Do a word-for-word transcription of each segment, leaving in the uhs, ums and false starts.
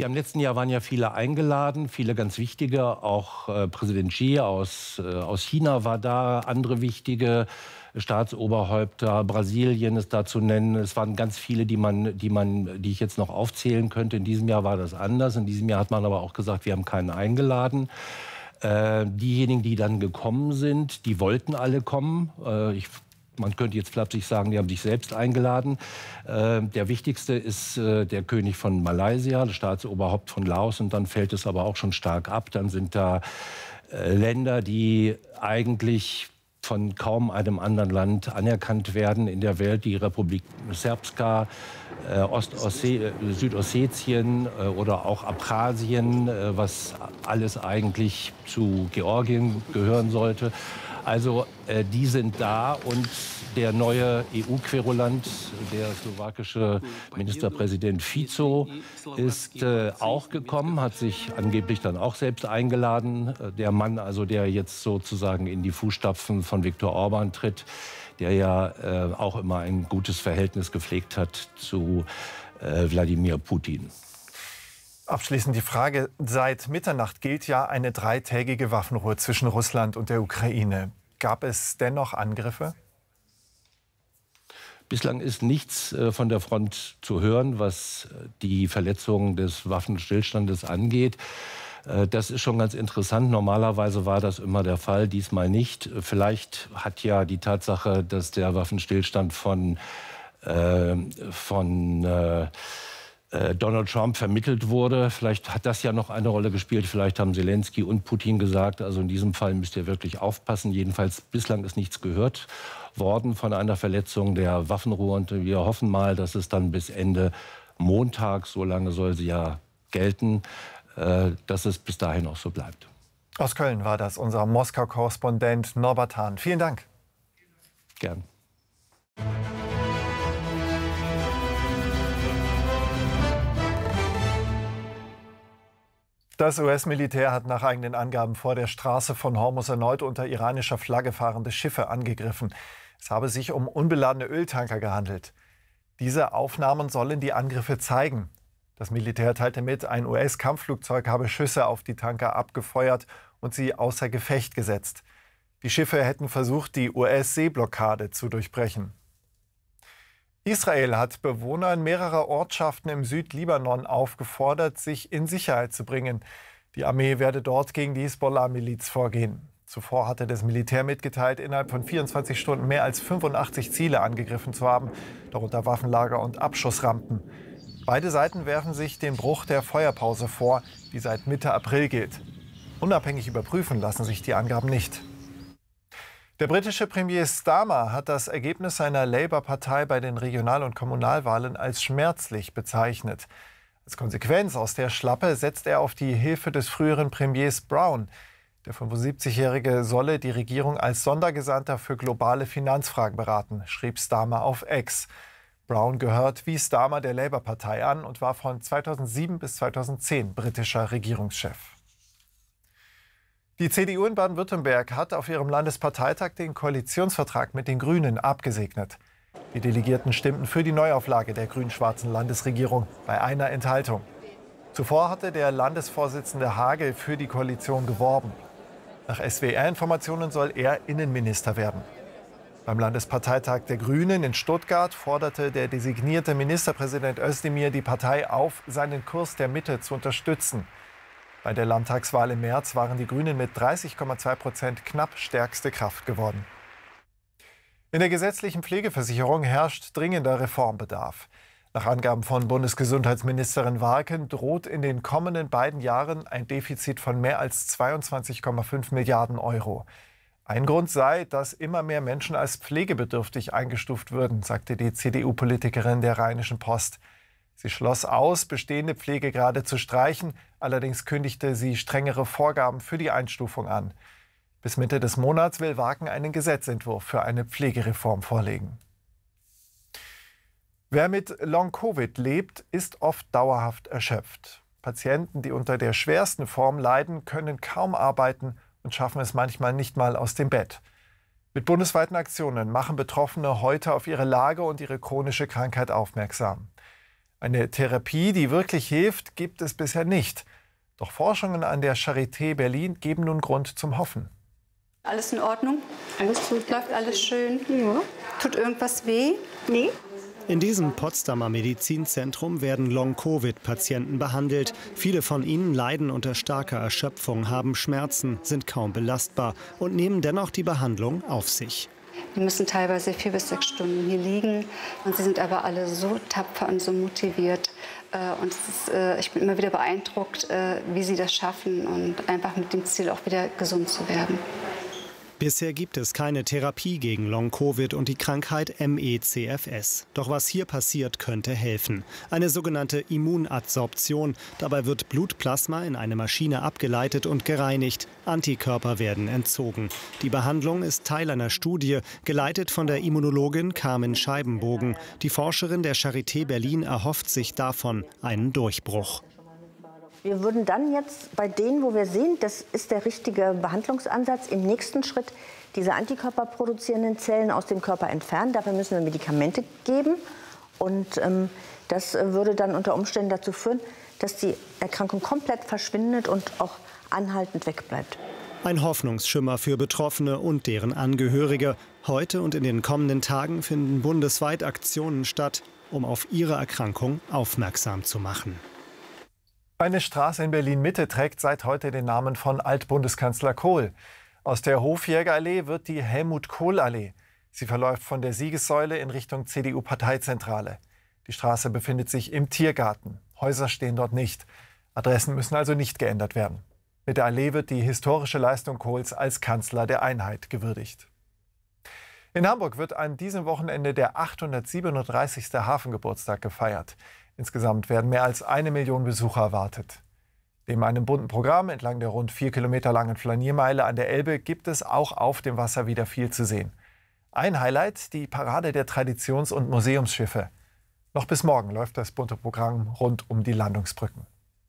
Ja, im letzten Jahr waren ja viele eingeladen, viele ganz wichtige. Auch äh, Präsident Xi aus, äh, aus China war da, andere wichtige Staatsoberhäupter. Brasilien ist da zu nennen. Es waren ganz viele, die, man, die, man, die ich jetzt noch aufzählen könnte. In diesem Jahr war das anders. In diesem Jahr hat man aber auch gesagt, wir haben keinen eingeladen. Äh, diejenigen, die dann gekommen sind, die wollten alle kommen. Äh, ich Man könnte jetzt flapsig sagen, die haben sich selbst eingeladen. Äh, der wichtigste ist äh, der König von Malaysia, das Staatsoberhaupt von Laos. Und dann fällt es aber auch schon stark ab. Dann sind da äh, Länder, die eigentlich von kaum einem anderen Land anerkannt werden in der Welt. Die Republik Srpska, äh, Ostosse äh, Südossetien äh, oder auch Abchasien, äh, was alles eigentlich zu Georgien gehören sollte. Also äh, die sind da, und der neue E U-Querulant, der slowakische Ministerpräsident Fico, ist äh, auch gekommen, hat sich angeblich dann auch selbst eingeladen. Der Mann, also der jetzt sozusagen in die Fußstapfen von Viktor Orban tritt, der ja äh, auch immer ein gutes Verhältnis gepflegt hat zu äh, Wladimir Putin. Abschließend die Frage: Seit Mitternacht gilt ja eine dreitägige Waffenruhe zwischen Russland und der Ukraine. Gab es dennoch Angriffe? Bislang ist nichts äh, von der Front zu hören, was die Verletzung des Waffenstillstandes angeht. Äh, das ist schon ganz interessant. Normalerweise war das immer der Fall, diesmal nicht. Vielleicht hat ja die Tatsache, dass der Waffenstillstand von, äh, von äh, Donald Trump vermittelt wurde. Vielleicht hat das ja noch eine Rolle gespielt. Vielleicht haben Zelensky und Putin gesagt, also in diesem Fall müsst ihr wirklich aufpassen. Jedenfalls bislang ist nichts gehört worden von einer Verletzung der Waffenruhe. Und wir hoffen mal, dass es dann bis Ende Montag, so lange soll sie ja gelten, dass es bis dahin auch so bleibt. Aus Köln war das unser Moskau-Korrespondent Norbert Hahn. Vielen Dank. Gern. Das U S-Militär hat nach eigenen Angaben vor der Straße von Hormuz erneut unter iranischer Flagge fahrende Schiffe angegriffen. Es habe sich um unbeladene Öltanker gehandelt. Diese Aufnahmen sollen die Angriffe zeigen. Das Militär teilte mit, ein U S-Kampfflugzeug habe Schüsse auf die Tanker abgefeuert und sie außer Gefecht gesetzt. Die Schiffe hätten versucht, die U S-Seeblockade zu durchbrechen. Israel hat Bewohner mehrerer Ortschaften im Südlibanon aufgefordert, sich in Sicherheit zu bringen. Die Armee werde dort gegen die Hisbollah-Miliz vorgehen. Zuvor hatte das Militär mitgeteilt, innerhalb von vierundzwanzig Stunden mehr als fünfundachtzig Ziele angegriffen zu haben, darunter Waffenlager und Abschussrampen. Beide Seiten werfen sich den Bruch der Feuerpause vor, die seit Mitte April gilt. Unabhängig überprüfen lassen sich die Angaben nicht. Der britische Premier Starmer hat das Ergebnis seiner Labour-Partei bei den Regional- und Kommunalwahlen als schmerzlich bezeichnet. Als Konsequenz aus der Schlappe setzt er auf die Hilfe des früheren Premiers Brown. Der fünfundsiebzigjährige solle die Regierung als Sondergesandter für globale Finanzfragen beraten, schrieb Starmer auf X. Brown gehört wie Starmer der Labour-Partei an und war von zweitausendsieben bis zweitausendzehn britischer Regierungschef. Die C D U in Baden-Württemberg hat auf ihrem Landesparteitag den Koalitionsvertrag mit den Grünen abgesegnet. Die Delegierten stimmten für die Neuauflage der grün-schwarzen Landesregierung bei einer Enthaltung. Zuvor hatte der Landesvorsitzende Hagel für die Koalition geworben. Nach S W R-Informationen soll er Innenminister werden. Beim Landesparteitag der Grünen in Stuttgart forderte der designierte Ministerpräsident Özdemir die Partei auf, seinen Kurs der Mitte zu unterstützen. Bei der Landtagswahl im März waren die Grünen mit dreißig Komma zwei Prozent knapp stärkste Kraft geworden. In der gesetzlichen Pflegeversicherung herrscht dringender Reformbedarf. Nach Angaben von Bundesgesundheitsministerin Warken droht in den kommenden beiden Jahren ein Defizit von mehr als zweiundzwanzig Komma fünf Milliarden Euro. Ein Grund sei, dass immer mehr Menschen als pflegebedürftig eingestuft würden, sagte die C D U-Politikerin der Rheinischen Post. Sie schloss aus, bestehende Pflegegrade zu streichen. Allerdings kündigte sie strengere Vorgaben für die Einstufung an. Bis Mitte des Monats will Warken einen Gesetzentwurf für eine Pflegereform vorlegen. Wer mit Long-Covid lebt, ist oft dauerhaft erschöpft. Patienten, die unter der schwersten Form leiden, können kaum arbeiten und schaffen es manchmal nicht mal aus dem Bett. Mit bundesweiten Aktionen machen Betroffene heute auf ihre Lage und ihre chronische Krankheit aufmerksam. Eine Therapie, die wirklich hilft, gibt es bisher nicht. Doch Forschungen an der Charité Berlin geben nun Grund zum Hoffen. Alles in Ordnung? Alles gut. Läuft alles schön? Ja. Tut irgendwas weh? Nee. In diesem Potsdamer Medizinzentrum werden Long-Covid-Patienten behandelt. Viele von ihnen leiden unter starker Erschöpfung, haben Schmerzen, sind kaum belastbar und nehmen dennoch die Behandlung auf sich. Die müssen teilweise vier bis sechs Stunden hier liegen. Und sie sind aber alle so tapfer und so motiviert. Und es ist, ich bin immer wieder beeindruckt, wie sie das schaffen und einfach mit dem Ziel auch wieder gesund zu werden. Bisher gibt es keine Therapie gegen Long-Covid und die Krankheit M E C F S. Doch was hier passiert, könnte helfen. Eine sogenannte Immunadsorption. Dabei wird Blutplasma in eine Maschine abgeleitet und gereinigt. Antikörper werden entzogen. Die Behandlung ist Teil einer Studie, geleitet von der Immunologin Carmen Scheibenbogen. Die Forscherin der Charité Berlin erhofft sich davon einen Durchbruch. Wir würden dann jetzt bei denen, wo wir sehen, das ist der richtige Behandlungsansatz, im nächsten Schritt diese antikörperproduzierenden Zellen aus dem Körper entfernen. Dafür müssen wir Medikamente geben. Und ähm, das würde dann unter Umständen dazu führen, dass die Erkrankung komplett verschwindet und auch anhaltend wegbleibt. Ein Hoffnungsschimmer für Betroffene und deren Angehörige. Heute und in den kommenden Tagen finden bundesweit Aktionen statt, um auf ihre Erkrankung aufmerksam zu machen. Eine Straße in Berlin-Mitte trägt seit heute den Namen von Altbundeskanzler Kohl. Aus der Hofjägerallee wird die Helmut-Kohl-Allee. Sie verläuft von der Siegessäule in Richtung C D U-Parteizentrale. Die Straße befindet sich im Tiergarten. Häuser stehen dort nicht. Adressen müssen also nicht geändert werden. Mit der Allee wird die historische Leistung Kohls als Kanzler der Einheit gewürdigt. In Hamburg wird an diesem Wochenende der achthundertsiebenunddreißigste Hafengeburtstag gefeiert. Insgesamt werden mehr als eine Million Besucher erwartet. Neben einem bunten Programm entlang der rund vier Kilometer langen Flaniermeile an der Elbe gibt es auch auf dem Wasser wieder viel zu sehen. Ein Highlight, die Parade der Traditions- und Museumsschiffe. Noch bis morgen läuft das bunte Programm rund um die Landungsbrücken.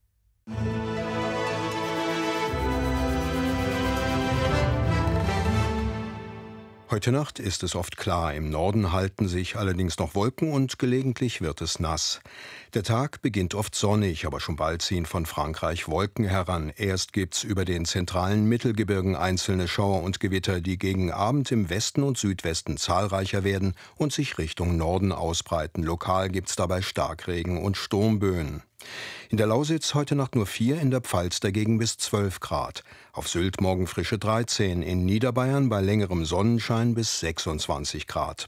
Heute Nacht ist es oft klar, im Norden halten sich allerdings noch Wolken und gelegentlich wird es nass. Der Tag beginnt oft sonnig, aber schon bald ziehen von Frankreich Wolken heran. Erst gibt's über den zentralen Mittelgebirgen einzelne Schauer und Gewitter, die gegen Abend im Westen und Südwesten zahlreicher werden und sich Richtung Norden ausbreiten. Lokal gibt's dabei Starkregen und Sturmböen. In der Lausitz heute Nacht nur vier, in der Pfalz dagegen bis zwölf Grad. Auf Sylt morgen frische dreizehn, in Niederbayern bei längerem Sonnenschein bis sechsundzwanzig Grad.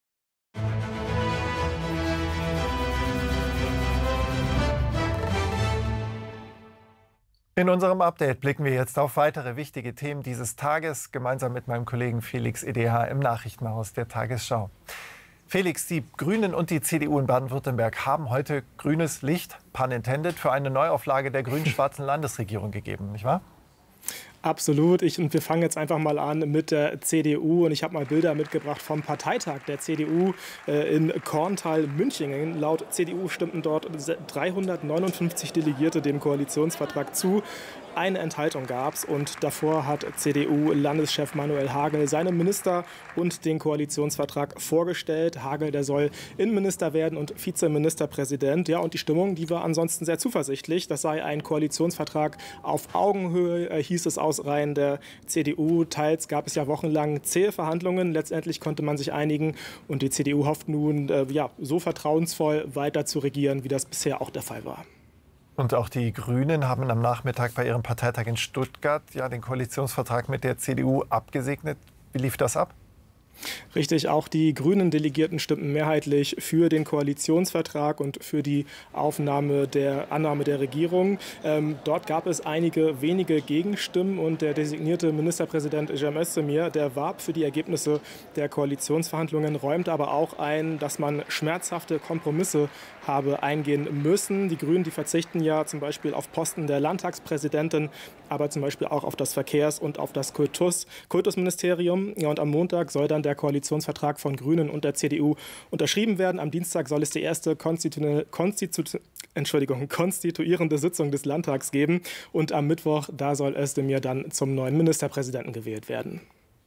In unserem Update blicken wir jetzt auf weitere wichtige Themen dieses Tages, gemeinsam mit meinem Kollegen Felix E D H im Nachrichtenhaus der Tagesschau. Felix, die Grünen und die C D U in Baden-Württemberg haben heute grünes Licht, pun intended, für eine Neuauflage der grün-schwarzen Landesregierung gegeben, nicht wahr? Absolut. Ich, und wir fangen jetzt einfach mal an mit der C D U. Und ich habe mal Bilder mitgebracht vom Parteitag der C D U äh, in Korntal-Münchingen. Laut C D U stimmten dort dreihundertneunundfünfzig Delegierte dem Koalitionsvertrag zu. Eine Enthaltung gab es und davor hat C D U-Landeschef Manuel Hagel seine Minister und den Koalitionsvertrag vorgestellt. Hagel, der soll Innenminister werden und Vizeministerpräsident. Ja, und die Stimmung, die war ansonsten sehr zuversichtlich. Das sei ein Koalitionsvertrag auf Augenhöhe, äh, hieß es aus Reihen der C D U. Teils gab es ja wochenlang zähe Verhandlungen. Letztendlich konnte man sich einigen und die C D U hofft nun, äh, ja, so vertrauensvoll weiter zu regieren, wie das bisher auch der Fall war. Und auch die Grünen haben am Nachmittag bei ihrem Parteitag in Stuttgart ja den Koalitionsvertrag mit der C D U abgesegnet. Wie lief das ab? Richtig, auch die grünen Delegierten stimmten mehrheitlich für den Koalitionsvertrag und für die Aufnahme der Annahme der Regierung. Ähm, dort gab es einige wenige Gegenstimmen und der designierte Ministerpräsident Cem Özdemir, der warb für die Ergebnisse der Koalitionsverhandlungen, räumt aber auch ein, dass man schmerzhafte Kompromisse habe eingehen müssen. Die Grünen, die verzichten ja zum Beispiel auf Posten der Landtagspräsidentin, aber zum Beispiel auch auf das Verkehrs- und auf das Kultus, Kultusministerium. Ja, und am Montag soll dann der Koalitionsvertrag von Grünen und der C D U unterschrieben werden. Am Dienstag soll es die erste Konstitu Konstitu Entschuldigung, konstituierende Sitzung des Landtags geben. Und am Mittwoch, da soll Özdemir dann zum neuen Ministerpräsidenten gewählt werden.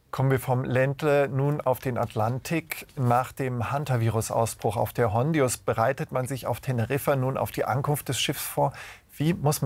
Kommen wir vom Ländle nun auf den Atlantik. Nach dem Hantavirus-Ausbruch auf der Hondius bereitet man sich auf Teneriffa nun auf die Ankunft des Schiffs vor. Wie muss man